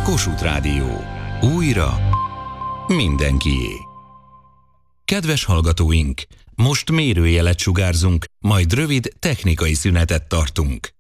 Kossuth Rádió. Újra mindenkié. Kedves hallgatóink, most mérőjelet sugárzunk, majd rövid technikai szünetet tartunk.